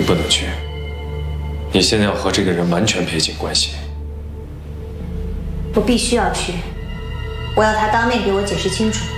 不能去。你现在要和这个人完全撇清关系。 我必须要去，我要他当面给我解释清楚。